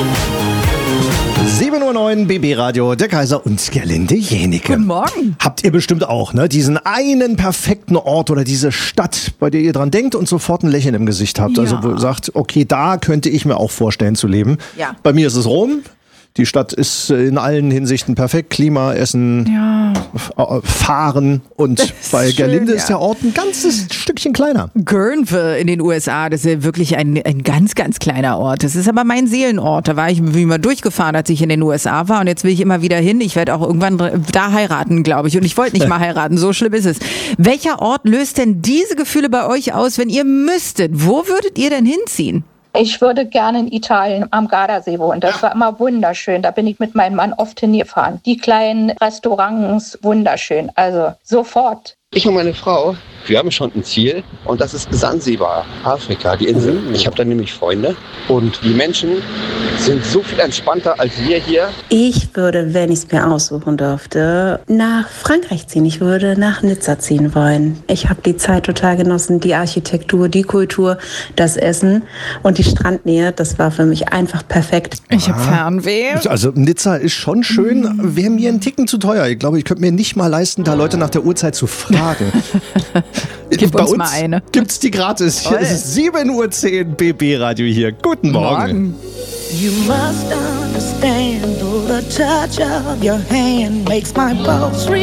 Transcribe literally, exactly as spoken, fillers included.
sieben Uhr neun B B Radio, der Kaiser und Gerlinde Jenike. Guten Morgen. Habt ihr bestimmt auch, ne? Diesen einen perfekten Ort oder diese Stadt, bei der ihr dran denkt und sofort ein Lächeln im Gesicht habt. Ja. Also wo ihr sagt, okay, da könnte ich mir auch vorstellen zu leben. Ja. Bei mir ist es Rom. Die Stadt ist in allen Hinsichten perfekt. Klima, Essen, Ja. F- Fahren. Und bei schön, Gerlinde ja. ist der Ort ein ganzes Stückchen kleiner. Guerneville in den U S A, das ist ja wirklich ein, ein ganz, ganz kleiner Ort. Das ist aber mein Seelenort. Da war ich wie immer durchgefahren, als ich in den U S A war. Und jetzt will ich immer wieder hin. Ich werde auch irgendwann da heiraten, glaube ich. Und ich wollte nicht mal heiraten. So schlimm ist es. Welcher Ort löst denn diese Gefühle bei euch aus, wenn ihr müsstet? Wo würdet ihr denn hinziehen? Ich würde gerne in Italien am Gardasee wohnen. Das war immer wunderschön. Da bin ich mit meinem Mann oft hingefahren. Die kleinen Restaurants, wunderschön. Also sofort. Ich und meine Frau, wir haben schon ein Ziel und das ist Sansibar, Afrika, die Insel. Ich habe da nämlich Freunde und die Menschen sind so viel entspannter als wir hier. Ich würde, wenn ich es mir aussuchen dürfte, nach Frankreich ziehen. Ich würde nach Nizza ziehen wollen. Ich habe die Zeit total genossen, die Architektur, die Kultur, das Essen und die Strandnähe. Das war für mich einfach perfekt. Ich habe Fernweh. Also Nizza ist schon schön, wäre mir ein Ticken zu teuer. Ich glaube, ich könnte mir nicht mal leisten, da Leute nach der Uhrzeit zu fragen. Gib Bei uns uns mal eine. Gibt's die gratis. Hier Toll. ist es sieben Uhr zehn B B Radio hier. Guten Morgen. Morgen. You must understand, though the touch of your hand makes my pulse